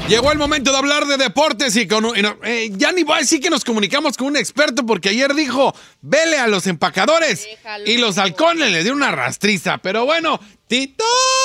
Llegó el momento de hablar de deportes y ya ni voy a decir que nos comunicamos con un experto porque ayer dijo, vele a los empacadores. Déjalo. Y los halcones le dieron una rastriza. Pero bueno, Tito.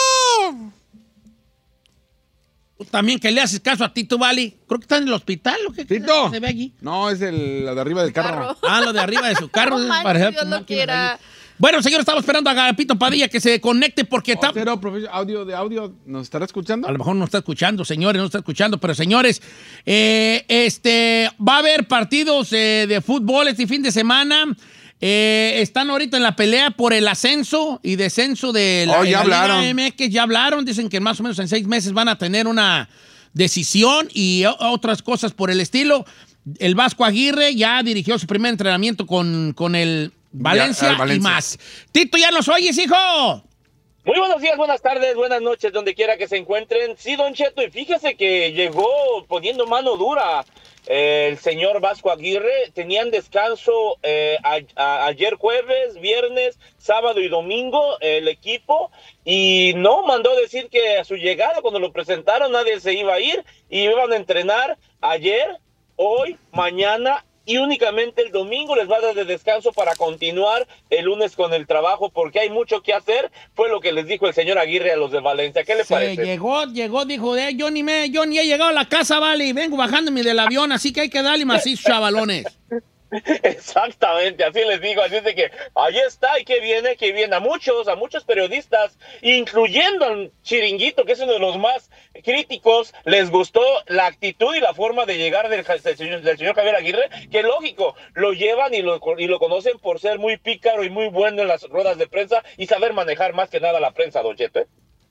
Tú también que le haces caso a Tito, Vali. Creo que está en el hospital. ¿O qué ¿Tito? ¿Se ve allí? No, es lo de arriba del carro. Lo de arriba de su carro. No manches, Dios lo quiera. Bueno, señor, estamos esperando a Agapito Padilla que se conecte porque está... Audio, ¿nos estará escuchando? A lo mejor no está escuchando, señores, no está escuchando, pero señores, va a haber partidos de fútbol este fin de semana. Están ahorita en la pelea por el ascenso y descenso de la Liga MX. Ya hablaron, dicen que más o menos en 6 meses van a tener una decisión y otras cosas por el estilo. El Vasco Aguirre ya dirigió su primer entrenamiento con el Valencia y más. Tito, ¿ya nos oyes, hijo? Muy buenos días, buenas tardes, buenas noches, donde quiera que se encuentren. Sí, Don Cheto, y fíjese que llegó poniendo mano dura el señor Vasco Aguirre. Tenían descanso ayer jueves, viernes, sábado y domingo el equipo, y no mandó decir que a su llegada, cuando lo presentaron, nadie se iba a ir, y iban a entrenar ayer, hoy, mañana y únicamente el domingo les va a dar de descanso para continuar el lunes con el trabajo, porque hay mucho que hacer. Fue lo que les dijo el señor Aguirre a los de Valencia. ¿Qué le parece? Llegó, dijo, yo ni he llegado a la casa, vale, y vengo bajándome del avión, así que hay que darle macizo, chavalones. Exactamente, así les digo, así es de que ahí está, y que viene a muchos periodistas, incluyendo al Chiringuito, que es uno de los más críticos, les gustó la actitud y la forma de llegar del señor Javier Aguirre, que lógico, lo llevan y lo conocen por ser muy pícaro y muy bueno en las ruedas de prensa y saber manejar más que nada la prensa, Don Cheto.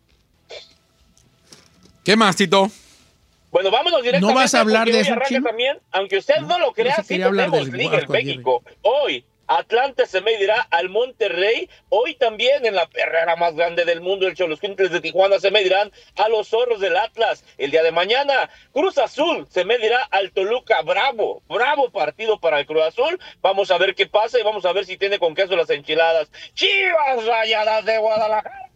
¿Qué más, Tito? Bueno, vámonos directamente. ¿No vas a hablar de eso, Chino? También, aunque usted no lo crea, sí tenemos liga en México. Hoy, Atlante se medirá al Monterrey. Hoy también, en la perrera más grande del mundo, el Xoloscuintles de Tijuana se medirán a los Zorros del Atlas. El día de mañana, Cruz Azul se medirá al Toluca. Bravo partido para el Cruz Azul. Vamos a ver qué pasa y vamos a ver si tiene con queso las enchiladas. Chivas Rayadas de Guadalajara.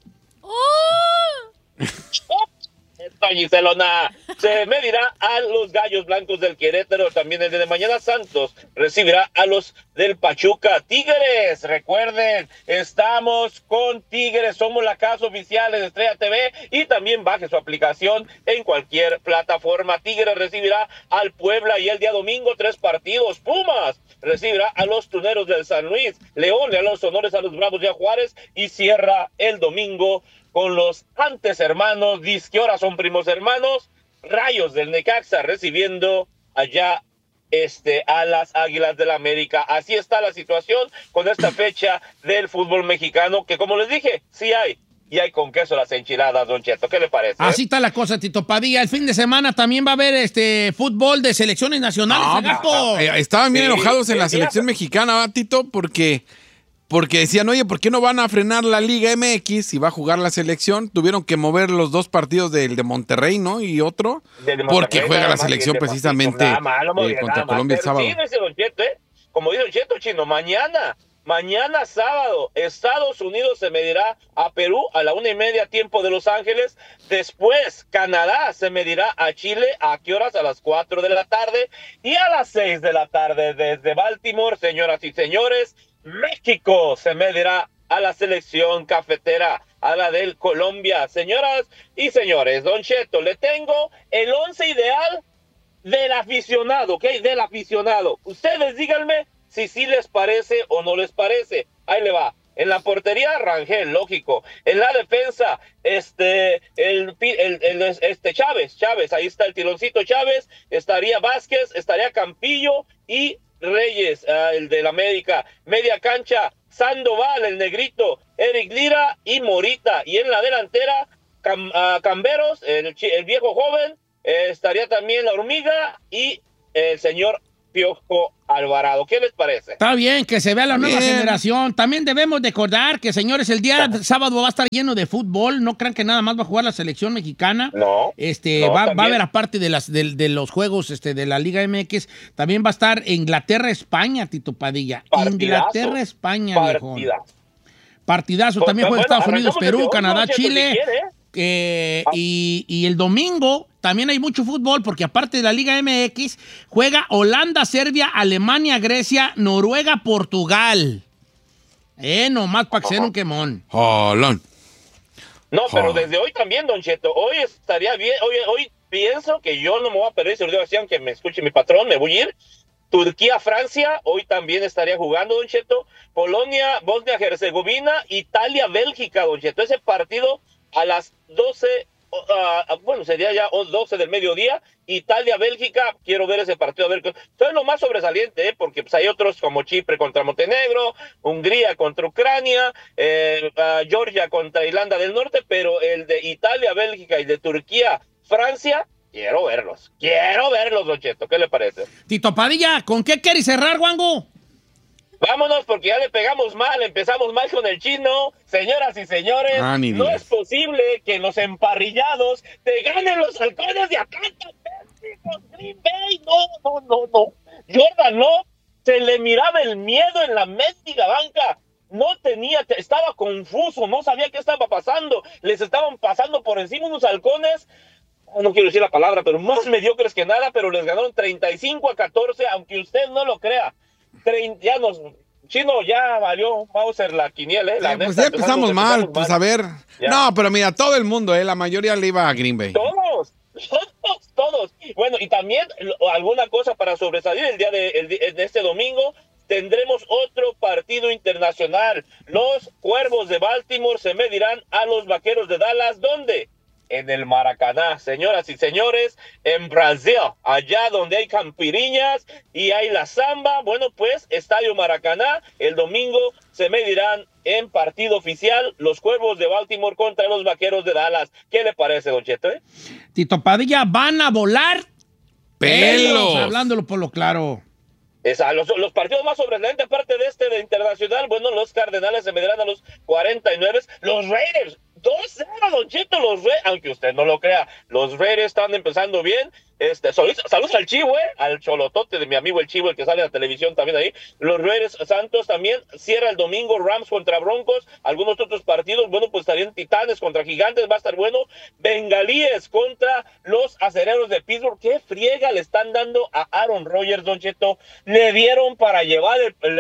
Giselona se medirá a los Gallos Blancos del Querétaro. También el día de mañana Santos recibirá a los del Pachuca. Tigres, recuerden, estamos con Tigres, somos la casa oficial de Estrella TV, y también baje su aplicación en cualquier plataforma. Tigres recibirá al Puebla, y el día domingo 3 partidos. Pumas recibirá a los Tuneros del San Luis. León le da los honores a los Bravos de Juárez, y cierra el domingo con los antes hermanos, que ahora son primos hermanos, Rayos del Necaxa recibiendo allá a las Águilas del la América. Así está la situación con esta fecha del fútbol mexicano, que como les dije, sí hay, y hay con queso las enchiladas, Don Cheto. ¿Qué le parece? Así está la cosa, Tito Padilla. El fin de semana también va a haber fútbol de selecciones nacionales. Estaban bien enojados en la selección mexicana, Tito, porque decían, oye, ¿por qué no van a frenar la Liga MX y va a jugar la selección? Tuvieron que mover los 2 partidos del de Monterrey, ¿no? Y otro, porque juega la selección precisamente contra Colombia el sábado. Sí, dice Don Cheto, como dice Don Cheto, Chino, mañana sábado, Estados Unidos se medirá a Perú a la 1:30 tiempo de Los Ángeles. Después, Canadá se medirá a Chile. ¿A qué horas? A las 4 de la tarde. Y a las 6 de la tarde desde Baltimore, señoras y señores, México se medirá a la selección cafetera, a la del Colombia. Señoras y señores, Don Cheto, le tengo el 11 ideal del aficionado, ¿ok? Del aficionado. Ustedes díganme si sí les parece o no les parece. Ahí le va. En la portería, Rangel, lógico. En la defensa, Chávez, ahí está el tironcito Chávez. Estaría Vázquez, estaría Campillo y Reyes, el del América. Media cancha, Sandoval, el negrito, Eric Lira y Morita. Y en la delantera, Camberos, el viejo joven, estaría también la Hormiga y el señor Piojo Alvarado. ¿Qué les parece? Está bien, que se vea la nueva generación. También debemos recordar que, señores, el día sábado va a estar lleno de fútbol. No crean que nada más va a jugar la selección mexicana. No. Va a haber, aparte de los juegos de la Liga MX, también va a estar Inglaterra-España, Tito Padilla. Inglaterra-España, viejo. Partidazo. También juega Estados Unidos, Perú, Canadá, Chile. Y el domingo también hay mucho fútbol, porque aparte de la Liga MX, juega Holanda, Serbia, Alemania, Grecia, Noruega, Portugal. Nomás para que sea un quemón. Holland. No, pero desde hoy también, Don Cheto, hoy estaría bien, hoy pienso que yo no me voy a perder, si lo digo así, aunque me escuche mi patrón, me voy a ir. Turquía, Francia, hoy también estaría jugando, Don Cheto. Polonia, Bosnia, Herzegovina, Italia, Bélgica, Don Cheto. Ese partido a las 12, sería ya 12 del mediodía. Italia, Bélgica, quiero ver ese partido. A ver, esto es lo más sobresaliente, porque pues, hay otros como Chipre contra Montenegro, Hungría contra Ucrania, Georgia contra Irlanda del Norte, pero el de Italia, Bélgica y de Turquía, Francia, quiero verlos, Don Cheto. ¿Qué le parece? Tito Padilla, ¿con qué quieres cerrar, Wango? Vámonos, porque ya le pegamos mal, empezamos mal con el chino. Señoras y señores, no es posible que en los emparrillados te ganen los halcones de Atlanta, Green Bay. No. Jordan, no. Se le miraba el miedo en la mendiga banca. Estaba confuso, no sabía qué estaba pasando. Les estaban pasando por encima unos halcones. No quiero decir la palabra, pero más mediocres que nada, pero les ganaron 35-14, aunque usted no lo crea. Chino, ya valió Mauser la quiniela, pues ya empezamos mal, pues a ver. Ya. No, pero mira, todo el mundo, la mayoría le iba a Green Bay. Todos. Bueno, y también alguna cosa para sobresalir el día de este domingo. Tendremos otro partido internacional. Los Cuervos de Baltimore se medirán a los Vaqueros de Dallas. ¿Dónde? En el Maracaná, señoras y señores, en Brasil, allá donde hay campiriñas y hay la samba. Bueno, pues, Estadio Maracaná, el domingo se medirán en partido oficial los Cuervos de Baltimore contra los Vaqueros de Dallas. ¿Qué le parece, Don Cheto? Tito Padilla, van a volar pelos, hablándolo por lo claro. Los partidos más sobresalientes, aparte de de internacional, bueno, los Cardenales se medirán a los 49, los Raiders 2-0, Don Cheto, aunque usted no lo crea, los Raiders están empezando bien. Saludos al Chivo, al cholotote de mi amigo el Chivo, el que sale en la televisión también ahí. Los Raiders Santos también cierra el domingo, Rams contra Broncos, algunos otros partidos, bueno, pues estarían Titanes contra Gigantes, va a estar bueno. Bengalíes contra los Acereros de Pittsburgh. ¿Qué friega le están dando a Aaron Rodgers, Don Cheto? Le dieron para llevar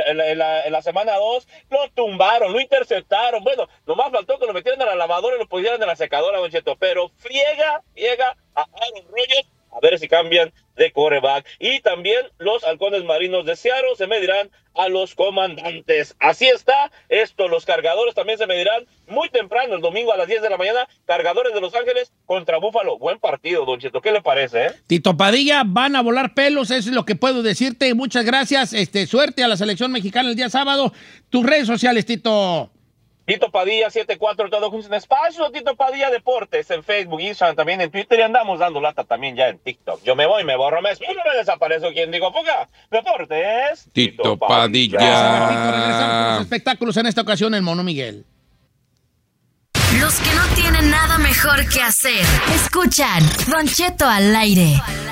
la semana 2, lo tumbaron, lo interceptaron. Bueno, nomás faltó que lo metieran a la lavadora y lo pusieran en la secadora, Don Cheto, pero friega a Aaron Rodgers. A ver si cambian de quarterback. Y también los Halcones Marinos de Seattle se medirán a los Comandantes. Así está esto. Los Cargadores también se medirán muy temprano, el domingo a las 10 de la mañana. Cargadores de Los Ángeles contra Búfalo. Buen partido, Don Cheto. ¿Qué le parece? Tito Padilla, van a volar pelos. Eso es lo que puedo decirte. Muchas gracias. Suerte a la selección mexicana el día sábado. Tus redes sociales, Tito. Tito Padilla 74, todo juntos en espacio. Tito Padilla Deportes en Facebook, Instagram, también en Twitter, y andamos dando lata también ya en TikTok. Yo me voy, me borro, me desaparezco. ¿Quién digo? Fuga. Deportes. Tito Padilla. Regresamos con los espectáculos en esta ocasión, el Mono Miguel. Los que no tienen nada mejor que hacer, escuchan Don Cheto al aire.